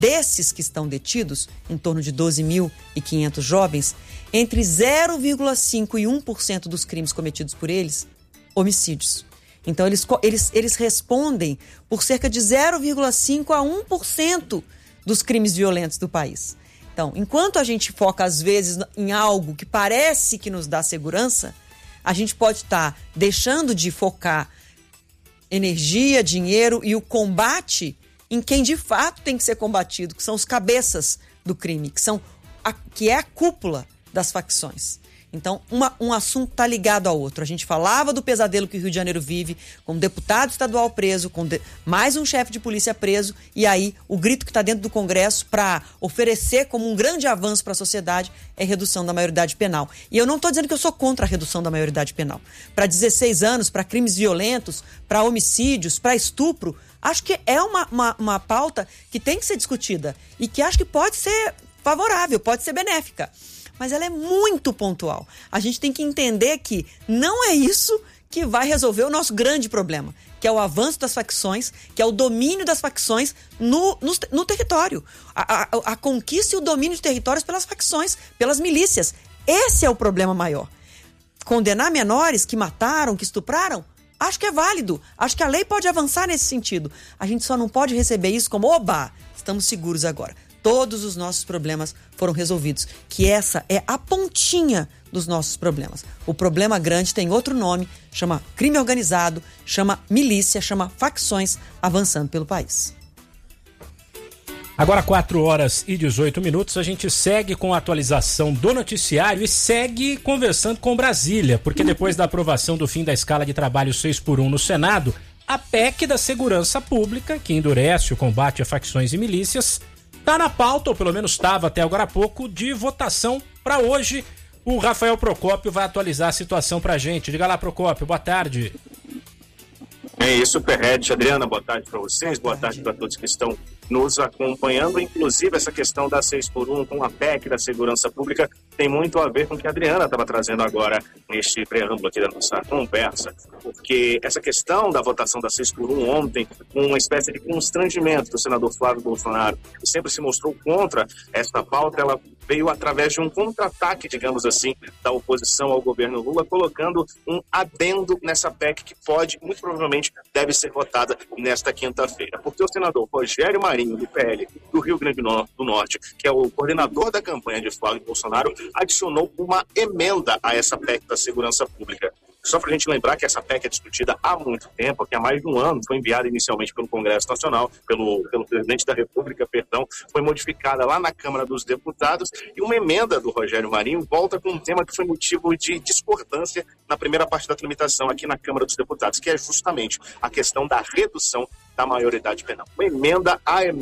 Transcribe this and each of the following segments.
Desses que estão detidos, em torno de 12.500 jovens, entre 0,5% e 1% dos crimes cometidos por eles, homicídios. Então, eles respondem por cerca de 0,5% a 1% dos crimes violentos do país. Então, enquanto a gente foca, às vezes, em algo que parece que nos dá segurança, a gente pode estar deixando de focar energia, dinheiro e o combate em quem de fato tem que ser combatido, que são os cabeças do crime, que é a cúpula das facções. Então, um assunto está ligado ao outro. A gente falava do pesadelo que o Rio de Janeiro vive, com um deputado estadual preso, com mais um chefe de polícia preso, e aí o grito que está dentro do Congresso para oferecer como um grande avanço para a sociedade é redução da maioridade penal. E eu não estou dizendo que eu sou contra a redução da maioridade penal. Para 16 anos, para crimes violentos, para homicídios, para estupro, acho que é uma pauta que tem que ser discutida e que acho que pode ser favorável, pode ser benéfica. Mas ela é muito pontual. A gente tem que entender que não é isso que vai resolver o nosso grande problema, que é o avanço das facções, que é o domínio das facções no território. A conquista e o domínio de territórios pelas facções, pelas milícias. Esse é o problema maior. Condenar menores que mataram, que estupraram, acho que é válido. Acho que a lei pode avançar nesse sentido. A gente só não pode receber isso como, oba, estamos seguros agora. Todos os nossos problemas foram resolvidos, que essa é a pontinha dos nossos problemas. O problema grande tem outro nome, chama crime organizado, chama milícia, chama facções avançando pelo país. Agora 4h18, a gente segue com a atualização do noticiário e segue conversando com Brasília, porque depois da aprovação do fim da escala de trabalho 6x1 no Senado, a PEC da Segurança Pública, que endurece o combate a facções e milícias, está na pauta, ou pelo menos estava até agora há pouco, de votação para hoje. O Rafael Procópio vai atualizar a situação para a gente. Diga lá, Procópio, boa tarde. É isso, Perrete. Adriana, boa tarde para vocês, boa tarde para todos que estão nos acompanhando. Inclusive, essa questão da 6x1 com a PEC da Segurança Pública tem muito a ver com o que a Adriana estava trazendo agora neste preâmbulo aqui da nossa conversa, porque essa questão da votação da 6x1 ontem, uma espécie de constrangimento do senador Flávio Bolsonaro, que sempre se mostrou contra esta pauta, ela veio através de um contra-ataque, digamos assim, da oposição ao governo Lula, colocando um adendo nessa PEC que pode, muito provavelmente, deve ser votada nesta quinta-feira. Porque o senador Rogério Marinho, do PL do Rio Grande do Norte, que é o coordenador da campanha de Flávio Bolsonaro, adicionou uma emenda a essa PEC da Segurança Pública. Só para a gente lembrar que essa PEC é discutida há muito tempo, que há mais de um ano foi enviada inicialmente pelo Congresso Nacional, pelo presidente da República, foi modificada lá na Câmara dos Deputados, e uma emenda do Rogério Marinho volta com um tema que foi motivo de discordância na primeira parte da tramitação aqui na Câmara dos Deputados, que é justamente a questão da redução da maioridade penal. Uma emenda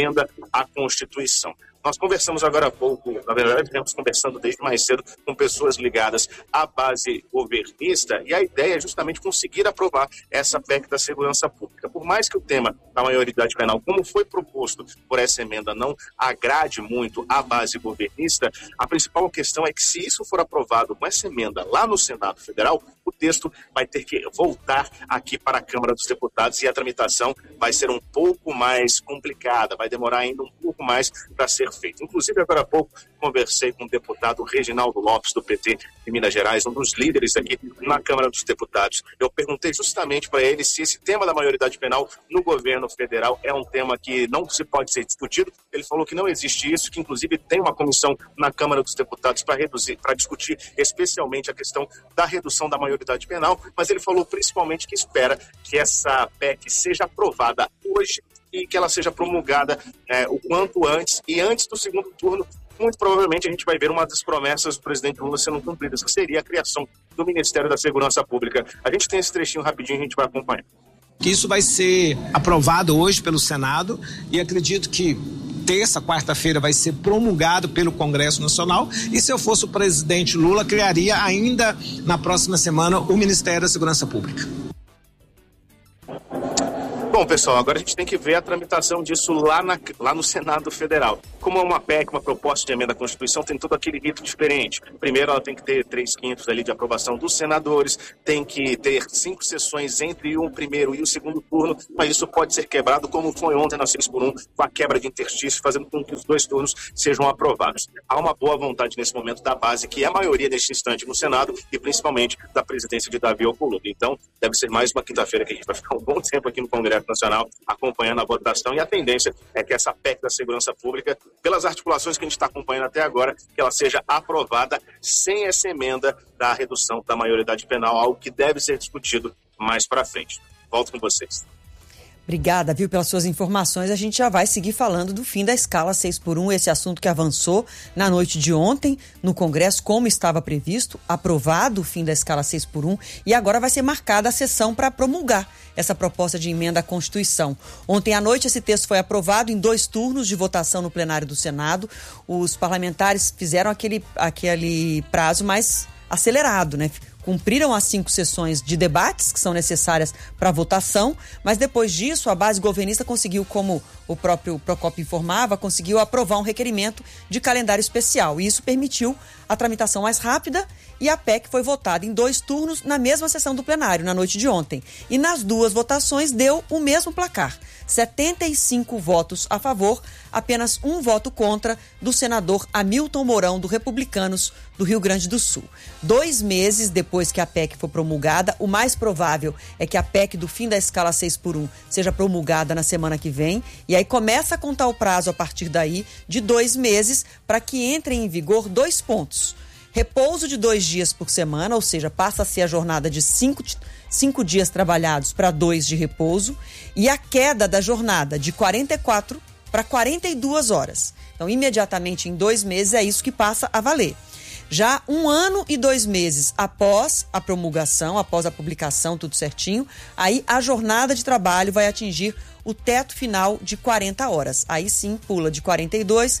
à Constituição. Nós conversamos agora há pouco, na verdade, estamos conversando desde mais cedo com pessoas ligadas à base governista, e a ideia é justamente conseguir aprovar essa PEC da Segurança Pública. Por mais que o tema da maioridade penal, como foi proposto por essa emenda, não agrade muito à base governista, a principal questão é que, se isso for aprovado com essa emenda lá no Senado Federal, o texto vai ter que voltar aqui para a Câmara dos Deputados e a tramitação vai ser um pouco mais complicada, vai demorar ainda um pouco mais para ser feito. Inclusive, agora há pouco, conversei com o deputado Reginaldo Lopes, do PT de Minas Gerais, um dos líderes aqui na Câmara dos Deputados. Eu perguntei justamente para ele se esse tema da maioridade penal no governo federal é um tema que não se pode ser discutido. Ele falou que não existe isso, que inclusive tem uma comissão na Câmara dos Deputados para discutir especialmente a questão da redução da maioridade penal, mas ele falou principalmente que espera que essa PEC seja aprovada hoje e que ela seja promulgada o quanto antes, e antes do segundo turno, muito provavelmente a gente vai ver uma das promessas do presidente Lula sendo cumpridas, que seria a criação do Ministério da Segurança Pública. A gente tem esse trechinho rapidinho, a gente vai acompanhar. Isso vai ser aprovado hoje pelo Senado e acredito que terça, quarta-feira vai ser promulgado pelo Congresso Nacional, e se eu fosse o presidente Lula, criaria ainda na próxima semana o Ministério da Segurança Pública. Bom, pessoal, agora a gente tem que ver a tramitação disso lá no Senado Federal. Como é uma PEC, uma proposta de emenda à Constituição, tem todo aquele rito diferente. Primeiro, ela tem que ter 3/5 ali de aprovação dos senadores, tem que ter 5 sessões entre o primeiro e o segundo turno, mas isso pode ser quebrado, como foi ontem na 6x1, com a quebra de interstício, fazendo com que os 2 turnos sejam aprovados. Há uma boa vontade nesse momento da base, que é a maioria neste instante no Senado, e principalmente da presidência de Davi Alcolumbre. Então, deve ser mais uma quinta-feira que a gente vai ficar um bom tempo aqui no Congresso Nacional acompanhando a votação, e a tendência é que essa PEC da segurança pública, pelas articulações que a gente está acompanhando até agora, que ela seja aprovada sem essa emenda da redução da maioridade penal, algo que deve ser discutido mais para frente. Volto com vocês. Obrigada, viu, pelas suas informações. A gente já vai seguir falando do fim da escala 6x1, esse assunto que avançou na noite de ontem no Congresso, como estava previsto, aprovado o fim da escala 6x1, e agora vai ser marcada a sessão para promulgar essa proposta de emenda à Constituição. Ontem à noite esse texto foi aprovado em 2 turnos de votação no plenário do Senado. Os parlamentares fizeram aquele prazo mais acelerado, né? Cumpriram as 5 sessões de debates que são necessárias para votação, mas depois disso a base governista conseguiu, como o próprio Procópio informava, conseguiu aprovar um requerimento de calendário especial, e isso permitiu a tramitação mais rápida, e a PEC foi votada em 2 turnos na mesma sessão do plenário, na noite de ontem. E nas 2 votações deu o mesmo placar: 75 votos a favor, apenas 1 voto contra do senador Hamilton Mourão, do Republicanos do Rio Grande do Sul. 2 meses depois que a PEC for promulgada, o mais provável é que a PEC do fim da escala 6x1 seja promulgada na semana que vem, e aí começa a contar o prazo a partir daí de 2 meses para que entrem em vigor 2 pontos. Repouso de 2 dias por semana, ou seja, passa a ser a jornada de 5 dias trabalhados para 2 de repouso, e a queda da jornada de 44 para 42 horas. Então, imediatamente em 2 meses é isso que passa a valer. Já 1 ano e 2 meses após a promulgação, após a publicação, tudo certinho, aí a jornada de trabalho vai atingir o teto final de 40 horas. Aí sim pula de 42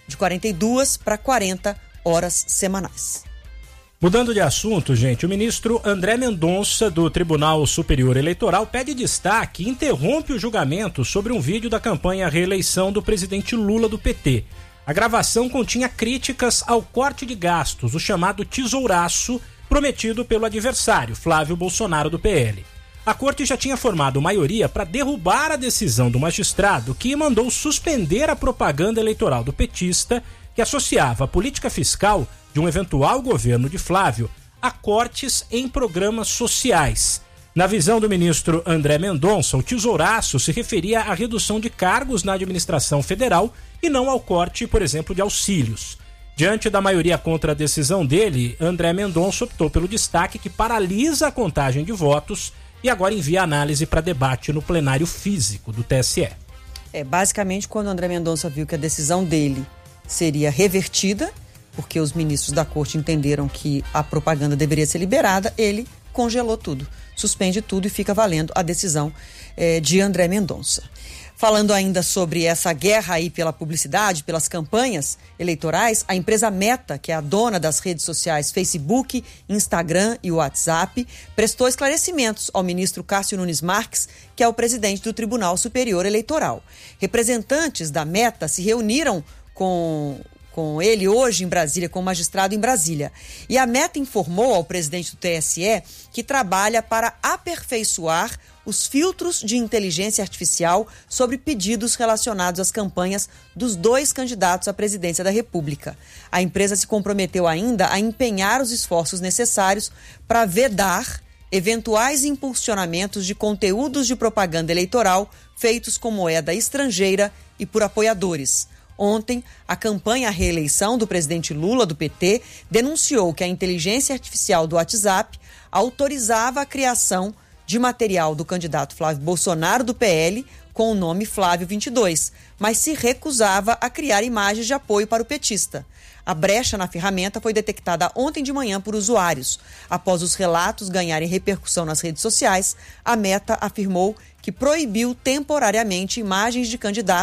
para 40 horas semanais. Mudando de assunto, gente, o ministro André Mendonça, do Tribunal Superior Eleitoral, pede destaque e interrompe o julgamento sobre um vídeo da campanha à reeleição do presidente Lula do PT. A gravação continha críticas ao corte de gastos, o chamado tesouraço prometido pelo adversário, Flávio Bolsonaro, do PL. A corte já tinha formado maioria para derrubar a decisão do magistrado que mandou suspender a propaganda eleitoral do petista, que associava a política fiscal de um eventual governo de Flávio a cortes em programas sociais. Na visão do ministro André Mendonça, o tesouraço se referia à redução de cargos na administração federal e não ao corte, por exemplo, de auxílios. Diante da maioria contra a decisão dele, André Mendonça optou pelo destaque que paralisa a contagem de votos e agora envia análise para debate no plenário físico do TSE. Basicamente, quando André Mendonça viu que a decisão dele seria revertida, porque os ministros da corte entenderam que a propaganda deveria ser liberada, ele congelou tudo, suspende tudo e fica valendo a decisão de André Mendonça. Falando ainda sobre essa guerra aí pela publicidade, pelas campanhas eleitorais, a empresa Meta, que é a dona das redes sociais Facebook, Instagram e WhatsApp, prestou esclarecimentos ao ministro Cássio Nunes Marques, que é o presidente do Tribunal Superior Eleitoral. Representantes da Meta se reuniram com ele hoje em Brasília, com o magistrado em Brasília. E a Meta informou ao presidente do TSE que trabalha para aperfeiçoar os filtros de inteligência artificial sobre pedidos relacionados às campanhas dos 2 candidatos à presidência da República. A empresa se comprometeu ainda a empenhar os esforços necessários para vedar eventuais impulsionamentos de conteúdos de propaganda eleitoral feitos com moeda estrangeira e por apoiadores. Ontem, a campanha à reeleição do presidente Lula, do PT, denunciou que a inteligência artificial do WhatsApp autorizava a criação de material do candidato Flávio Bolsonaro, do PL, com o nome Flávio 22, mas se recusava a criar imagens de apoio para o petista. A brecha na ferramenta foi detectada ontem de manhã por usuários. Após os relatos ganharem repercussão nas redes sociais, a Meta afirmou que proibiu temporariamente imagens de candidatos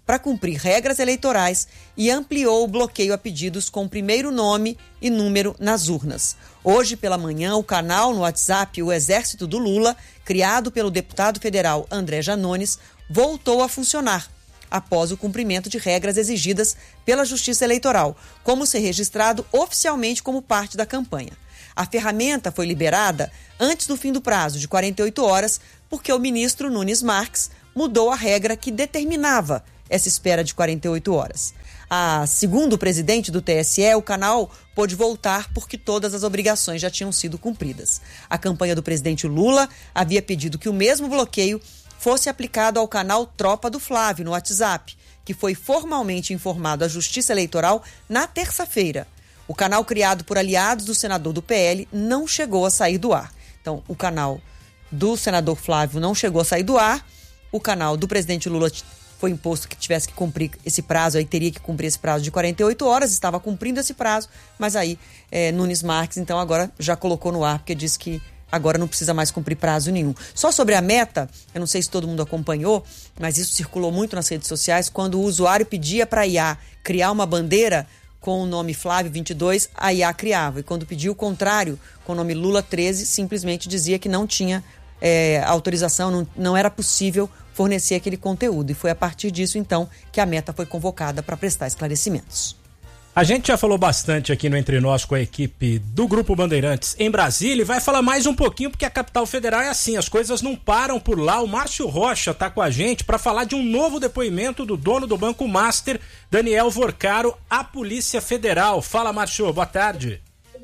para cumprir regras eleitorais e ampliou o bloqueio a pedidos com o primeiro nome e número nas urnas. Hoje pela manhã, o canal no WhatsApp O Exército do Lula, criado pelo deputado federal André Janones, voltou a funcionar após o cumprimento de regras exigidas pela Justiça Eleitoral, como ser registrado oficialmente como parte da campanha. A ferramenta foi liberada antes do fim do prazo de 48 horas, porque o ministro Nunes Marques mudou a regra que determinava essa espera de 48 horas. Segundo o presidente do TSE, o canal pôde voltar porque todas as obrigações já tinham sido cumpridas. A campanha do presidente Lula havia pedido que o mesmo bloqueio fosse aplicado ao canal Tropa do Flávio no WhatsApp, que foi formalmente informado à Justiça Eleitoral na terça-feira. O canal criado por aliados do senador do PL não chegou a sair do ar. Então, o canal do senador Flávio não chegou a sair do ar, o canal do presidente Lula foi imposto que tivesse que cumprir esse prazo, aí teria que cumprir esse prazo de 48 horas, estava cumprindo esse prazo, mas aí Nunes Marques, então, agora já colocou no ar, porque disse que agora não precisa mais cumprir prazo nenhum. Só sobre a meta, eu não sei se todo mundo acompanhou, mas isso circulou muito nas redes sociais, quando o usuário pedia para a IA criar uma bandeira com o nome Flávio 22, a IA criava. E quando pediu o contrário, com o nome Lula 13, simplesmente dizia que não tinha autorização, não era possível fornecer aquele conteúdo. E foi a partir disso, então, que a meta foi convocada para prestar esclarecimentos. A gente já falou bastante aqui no Entre Nós com a equipe do Grupo Bandeirantes em Brasília e vai falar mais um pouquinho porque a capital federal é assim, as coisas não param por lá. O Márcio Rocha está com a gente para falar de um novo depoimento do dono do Banco Master, Daniel Vorcaro, à Polícia Federal. Fala, Márcio, boa tarde.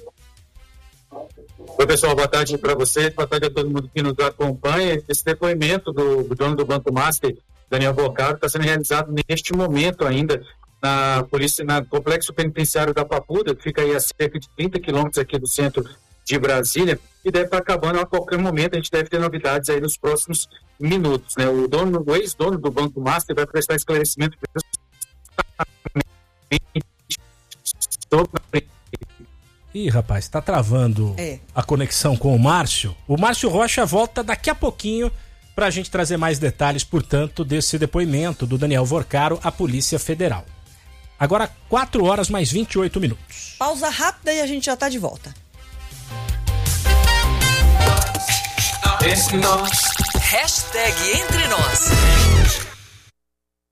Oi, pessoal, boa tarde para vocês, boa tarde a todo mundo que nos acompanha. Esse depoimento do dono do Banco Master, Daniel Vorcaro, está sendo realizado neste momento ainda na polícia, no complexo penitenciário da Papuda, que fica aí a cerca de 30 quilômetros aqui do centro de Brasília, e deve estar acabando a qualquer momento. A gente deve ter novidades aí nos próximos minutos, né? O ex-dono do Banco Master vai prestar esclarecimento sobre... Ih, rapaz, tá travando a conexão com o Márcio. O Márcio Rocha volta daqui a pouquinho para a gente trazer mais detalhes, portanto, desse depoimento do Daniel Vorcaro à Polícia Federal. Agora 4 horas mais 28 minutos. Pausa rápida e a gente já tá de volta. Hashtag Entre Nós.